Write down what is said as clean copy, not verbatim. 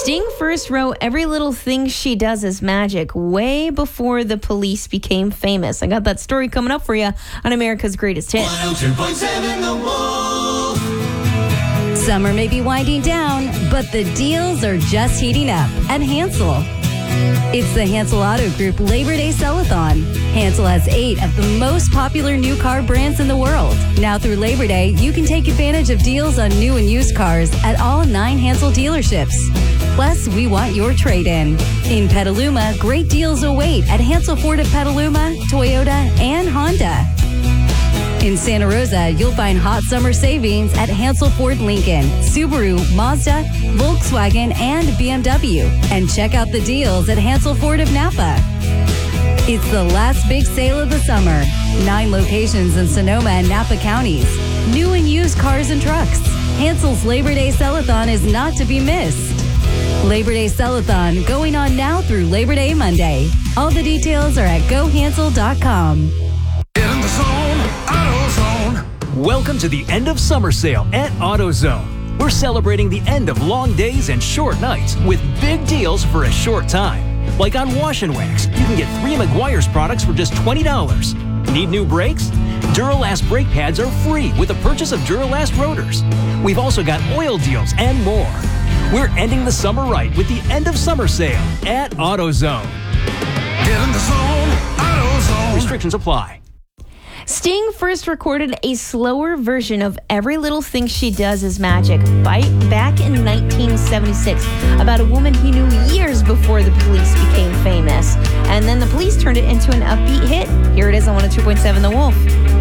Sting first wrote Every Little Thing She Does Is Magic way before the Police became famous. I got that story coming up for you on America's Greatest Hits. 102.7 The Wolf. Summer may be winding down, but the deals are just heating up at Hansel. It's the Hansel Auto Group Labor Day Sell-a-thon. Hansel has 8 of the most popular new car brands in the world. Now through Labor Day, you can take advantage of deals on new and used cars at all 9 Hansel dealerships. Plus, we want your trade-in. In Petaluma, great deals await at Hansel Ford of Petaluma, Toyota, and Honda. In Santa Rosa, you'll find hot summer savings at Hansel Ford Lincoln, Subaru, Mazda, Volkswagen, and BMW. And check out the deals at Hansel Ford of Napa. It's the last big sale of the summer. 9 locations in Sonoma and Napa counties. New and used cars and trucks. Hansel's Labor Day Sell-a-thon is not to be missed. Labor Day Sell-a-thon going on now through Labor Day Monday. All the details are at GoHansel.com. Get in the zone, AutoZone. Welcome to the end of summer sale at AutoZone. We're celebrating the end of long days and short nights with big deals for a short time. Like on Wash and Wax, you can get 3 Meguiar's products for just $20. Need new brakes? Duralast brake pads are free with the purchase of Duralast rotors. We've also got oil deals and more. We're ending the summer right with the end of summer sale at AutoZone. Get in the zone, AutoZone. Restrictions apply. Sting first recorded a slower version of Every Little Thing She Does Is Magic back in 1976 about a woman he knew years before the Police became famous. And then the Police turned it into an upbeat hit. Here it is on 102.7 The Wolf.